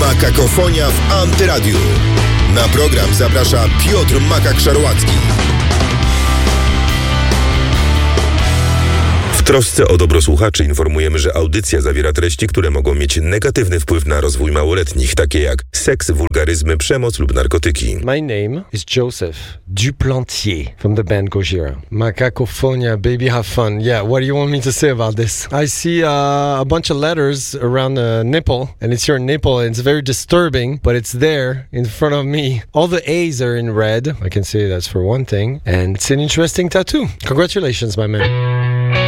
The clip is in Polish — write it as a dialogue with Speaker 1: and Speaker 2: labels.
Speaker 1: Makakofonia w Antyradiu. Na program zaprasza Piotr Makak-Szarłacki. W trosce o dobro słuchaczy informujemy, że audycja zawiera treści, które mogą mieć negatywny wpływ na rozwój małoletnich, takie jak seks, wulgaryzmy, przemoc lub narkotyki.
Speaker 2: My name is Joseph Duplantier from the band Gojira. Makakofonia, baby, have fun. Yeah, what do you want me to say about this? I see a bunch of letters around a nipple, and it's your nipple, and it's very disturbing, but it's there in front of me. All the A's are in red. I can say that's for one thing, and it's an interesting tattoo. Congratulations, my man.